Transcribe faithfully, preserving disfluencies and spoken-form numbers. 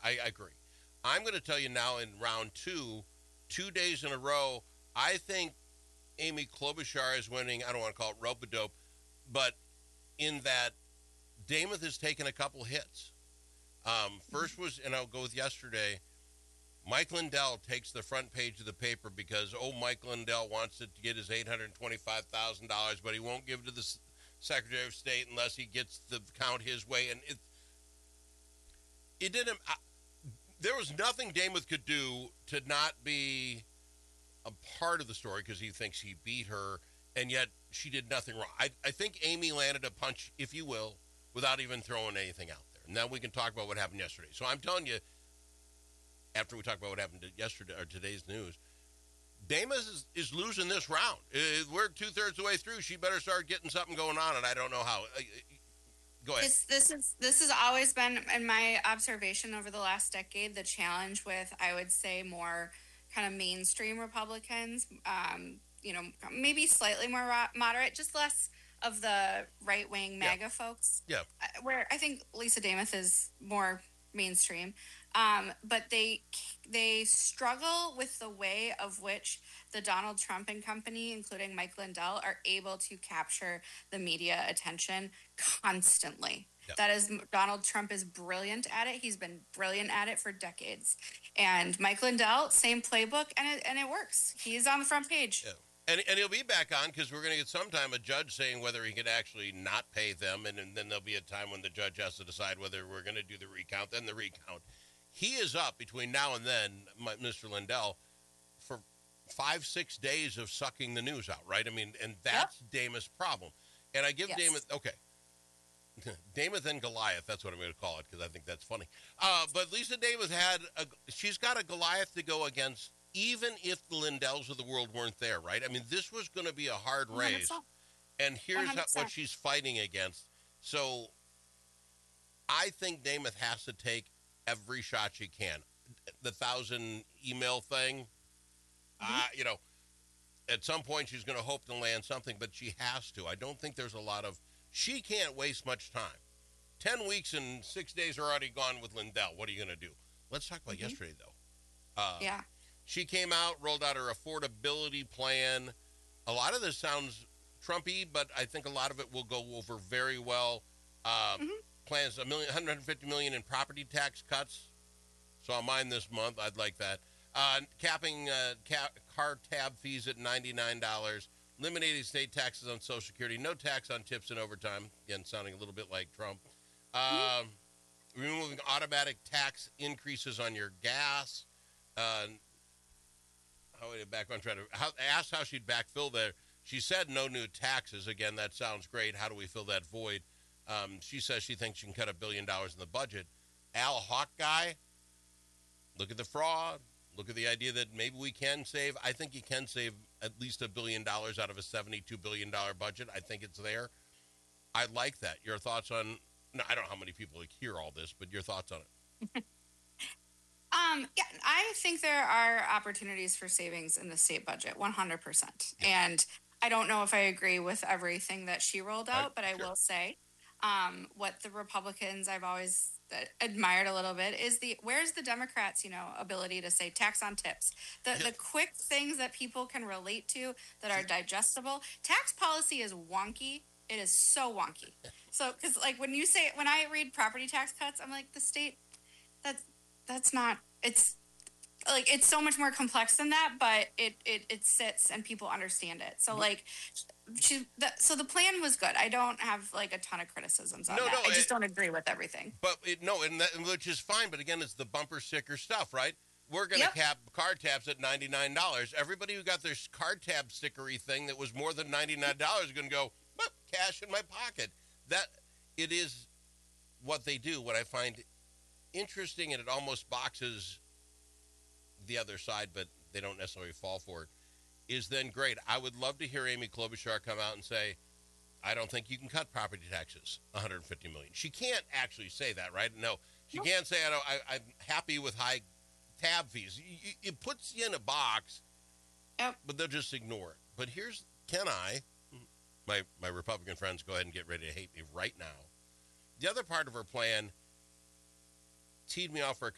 I, I agree. I'm going to tell you now in round two, two days in a row, I think Amy Klobuchar is winning. I don't want to call it rope-a-dope, but in that Dameth has taken a couple hits. Um, first was, and I'll go with yesterday, Mike Lindell takes the front page of the paper because, oh, Mike Lindell wants to get his eight hundred twenty-five thousand dollars, but he won't give it to the Secretary of State unless he gets the count his way. And it, it didn't, I, there was nothing Dameth could do to not be a part of the story because he thinks he beat her, and yet she did nothing wrong. I, I think Amy landed a punch, if you will, without even throwing anything out there. And then we can talk about what happened yesterday. So I'm telling you, after we talk about what happened yesterday or today's news, Dameth is, is losing this round. Uh, we're two-thirds of the way through. She better start getting something going on, and I don't know how. Uh, go ahead. This, this is this has always been, in my observation over the last decade, the challenge with, I would say, more kind of mainstream Republicans, um, you know, maybe slightly more ro- moderate, just less of the right-wing MAGA yeah. folks. Yeah. Where I think Lisa Dameth is more mainstream. Um, but they they struggle with the way of which the Donald Trump and company, including Mike Lindell, are able to capture the media attention constantly. Yep. That is, Donald Trump is brilliant at it. He's been brilliant at it for decades. And Mike Lindell, same playbook, and it, and it works. He's on the front page. Yeah. And, and he'll be back on because we're going to get sometime a judge saying whether he can actually not pay them, and, and then there'll be a time when the judge has to decide whether we're going to do the recount, then the recount. He is up between now and then, Mister Lindell, for five, six days of sucking the news out, right? I mean, and that's yep. Dameth's problem. And I give yes. Dameth, okay, Dameth and Goliath, that's what I'm going to call it because I think that's funny. Uh, but Lisa Dameth had, a, she's got a Goliath to go against even if the Lindells of the world weren't there, right? I mean, this was going to be a hard race. one hundred percent. And here's how, what she's fighting against. So I think Dameth has to take every shot she can. The thousand email thing, mm-hmm. uh, you know, at some point she's going to hope to land something, but she has to. I don't think there's a lot of, she can't waste much time. Ten weeks and six days are already gone with Lindell. What are you going to do? Let's talk about mm-hmm. yesterday, though. Uh, yeah. She came out, rolled out her affordability plan. A lot of this sounds Trumpy, but I think a lot of it will go over very well. Uh, mm-hmm. Plans a million, one hundred fifty million in property tax cuts. Saw mine this month. I'd like that. Uh, capping uh, cap, car tab fees at ninety-nine dollars. Eliminating state taxes on Social Security. No tax on tips and overtime. Again, sounding a little bit like Trump. Uh, mm-hmm. Removing automatic tax increases on your gas. Uh, how would back on trying to how, asked how she'd backfill there. She said no new taxes. Again, that sounds great. How do we fill that void? Um, she says she thinks she can cut a billion dollars in the budget. Al Hawkeye, look at the fraud. Look at the idea that maybe we can save. I think you can save at least a billion dollars out of a seventy-two billion dollars budget. I think it's there. I like that. Your thoughts on, no, I don't know how many people hear all this, but your thoughts on it. Um, yeah, I think there are opportunities for savings in the state budget, one hundred percent. Yeah. And I don't know if I agree with everything that she rolled out, I, but I sure. will say um, what the Republicans I've always admired a little bit is the, where's the Democrats, you know, ability to say tax on tips, the, yeah. the quick things that people can relate to that are digestible. Tax policy is wonky. It is so wonky. So, cause like when you say, when I read property tax cuts, I'm like the state, that's, That's not, it's like, it's so much more complex than that, but it, it, it sits and people understand it. So like, she, the, so the plan was good. I don't have like a ton of criticisms on no, that. No, I just it, don't agree with everything. But it, no, and that, which is fine. But again, it's the bumper sticker stuff, right? We're going to yep. cap card tabs at ninety-nine dollars. Everybody who got their card tab stickery thing that was more than ninety-nine dollars is going to go, cash in my pocket. That, it is what they do. What I find interesting, and it almost boxes the other side, but they don't necessarily fall for it, is then great. I would love to hear Amy Klobuchar come out and say, I don't think you can cut property taxes one hundred fifty million dollars. She can't actually say that, right? No, she nope. can't say, I don't, I, I'm happy with high tab fees. It, it puts you in a box, yep. but they'll just ignore it. But here's, can I, my, my Republican friends, go ahead and get ready to hate me right now. The other part of her plan teed me off for a